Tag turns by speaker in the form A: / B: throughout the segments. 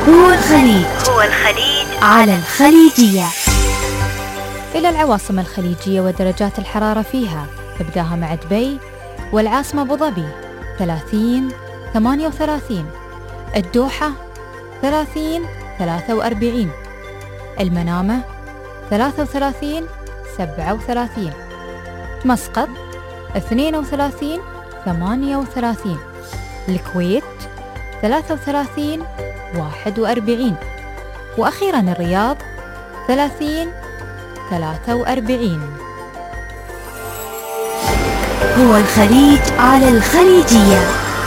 A: هو الخليج على الخليجية.
B: إلى العواصم الخليجية ودرجات الحرارة فيها، ابداها مع دبي والعاصمة أبو ظبي 30 38، الدوحة 30 43، المنامة 33 37، مسقط 32 38، الكويت 33 41، وأخيرا الرياض 30 43.
A: هو الخليج على الخليجية.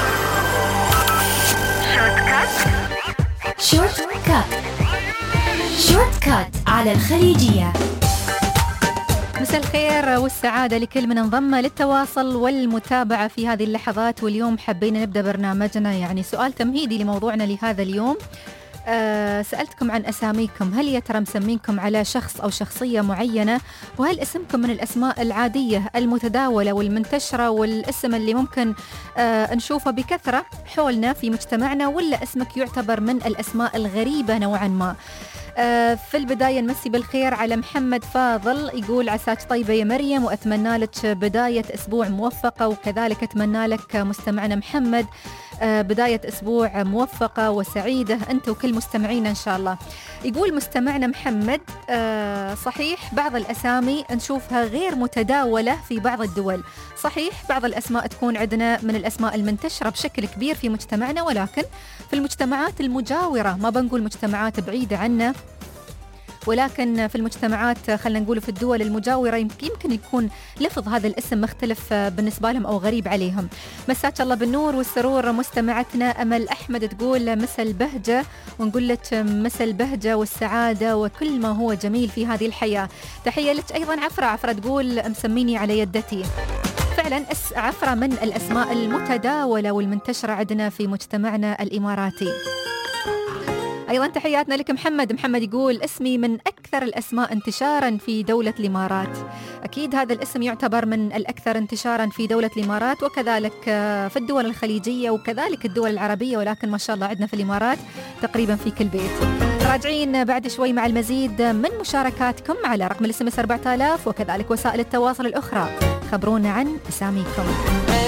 A: شورت كات على الخليجية.
B: مساء الخير والسعادة لكل من انضم للتواصل والمتابعة في هذه اللحظات. واليوم حبينا نبدأ برنامجنا يعني سؤال تمهيدي لموضوعنا لهذا اليوم. سألتكم عن أساميكم، هل يا ترى مسمينكم على شخص أو شخصية معينة؟ وهل اسمكم من الأسماء العادية المتداولة والمنتشرة والاسم اللي ممكن نشوفه بكثرة حولنا في مجتمعنا، ولا اسمك يعتبر من الأسماء الغريبة نوعا ما؟ في البداية نمسي بالخير على محمد فاضل، يقول عساك طيبة يا مريم، وأتمنى لك بداية أسبوع موفقة، وكذلك أتمنى لك مستمعنا محمد بداية أسبوع موفقة وسعيدة أنت وكل مستمعينا إن شاء الله. يقول مستمعنا محمد صحيح بعض الأسامي نشوفها غير متداولة في بعض الدول، صحيح بعض الأسماء تكون عندنا من الأسماء المنتشرة بشكل كبير في مجتمعنا، ولكن في المجتمعات المجاورة، ما بنقول مجتمعات بعيدة عنا، ولكن في المجتمعات خلنا نقول في الدول المجاورة يمكن يكون لفظ هذا الاسم مختلف بالنسبة لهم أو غريب عليهم. مساك الله بالنور والسرور مستمعتنا أمل أحمد، تقول مسا البهجة، ونقول لك مسا البهجة والسعادة وكل ما هو جميل في هذه الحياة. تحية لك أيضا عفرة تقول مسميني على يدتي. فعلا عفرة من الأسماء المتداولة والمنتشرة عندنا في مجتمعنا الإماراتي. أيضا تحياتنا لك محمد يقول اسمي من أكثر الأسماء انتشارا في دولة الإمارات. أكيد هذا الاسم يعتبر من الأكثر انتشارا في دولة الإمارات، وكذلك في الدول الخليجية وكذلك الدول العربية، ولكن ما شاء الله عندنا في الإمارات تقريبا في كل بيت. راجعين بعد شوي مع المزيد من مشاركاتكم على رقم الSMS 4000 وكذلك وسائل التواصل الأخرى. خبرونا عن أساميكم.